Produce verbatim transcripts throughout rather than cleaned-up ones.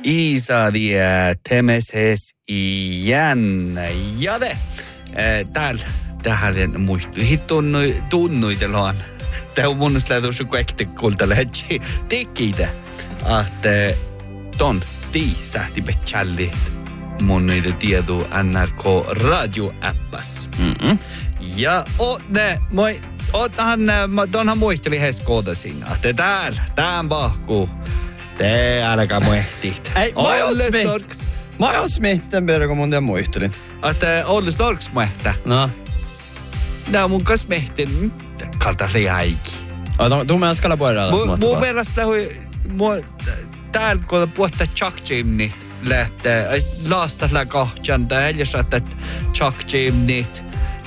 Iisadi temeses igen. Ja det. Täällä tähän muistu. Hittunnui tunnuitellaan. Tämä on mun mielestä tuossa kaikki kulta lähtee tekitä. Että ton tii sähti betchallit mun niitä tieduu N R K radio-appas. Mm-hmm. Ja o, ne, moi, oothan, tonhan muisteli hes koodasin. Että täällä, tään pahkuu. Täällä muistit. Ei, mä oon Smith. Mä oon Smith tämän perään, kun mun tämän muistelin. Että Olle Storks muista. No. Nää on mun kanssa mehtin. Kalta liäiki. Ota, tuu meidän skala puolella. Mun mielestä hui, täällä kun puhutaan Chuck Jimnit lähtee, laastasella kohtjan, tai heljäs että Chuck Jimnit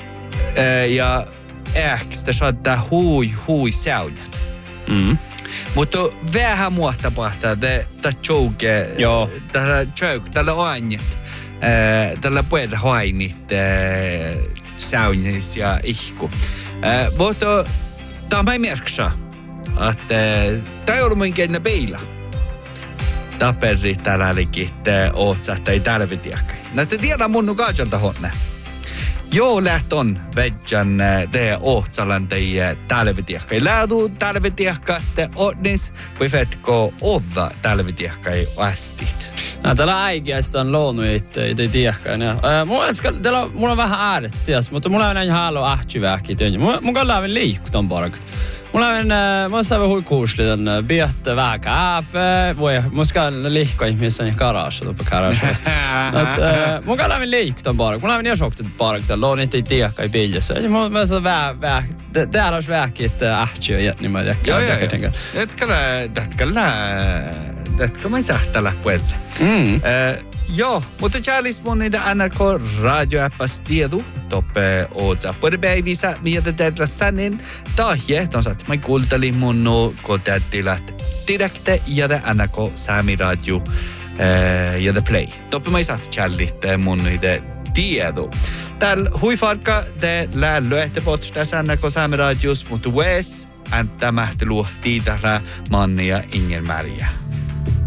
ja äkstä saattaa hui hui säynät. Mm. Mutta vähän muuta pahtaa, tämä jouke, tällä jouk, tällä ainit, tällä puolella hainit, säynis ja ihku. Mutta tämä ei merksaa, että tämä ei ollut mun keinä peila. Taperi täällä olikin, että ootsa, ei täällä vitiakai. Näitä tiedän mun nukajalta honne. Joo, läht on vedjan det ohtsalan teie talvitiakkai. Laadu talvitiakka, että odnis voi vetko ova talvitiakkai astit. No, tällä äikiästä on loonut itse tiakkai. Mulla, mulla on vähän ääret, ties, mutta mulla on näin halu ahtyvähki. Mun kan läven liikku ton parkut. Mulla on, mä oon sävä hui kuuslitan, biette vähän kaffe, voi, mun skal liikko ihmisen i garage, tuppe garage. Mun kan läven liikku ton parkut. Mulla on ihan soktet parkut, loon itse tiakka i biljassa. Mun mielestä vähän, vähän, täällä olisi vähkit ähtyä, niin mä tiedän. Joo, joo, joo. Etkälä, etkälä, etkälä mä sähtälä puolelle. Mm. Joo, mutta tjäälis mun niitä N R K radioappas tiedu, toppe ootsa. Puhutaan päivissä, mitä tehdä sanin. Tahje, tonsat, mä kuultelin mun no, kun tehdät direkte ja det N R K Sami Radio ja det Play. Toppe mä saat tjäälit mun niitä tiedu. Täällä huifarka, te lällö, että pots tässä N R K Sami Radios, mutta Wes, että mähti luohtii tällä mannia Inger Maria.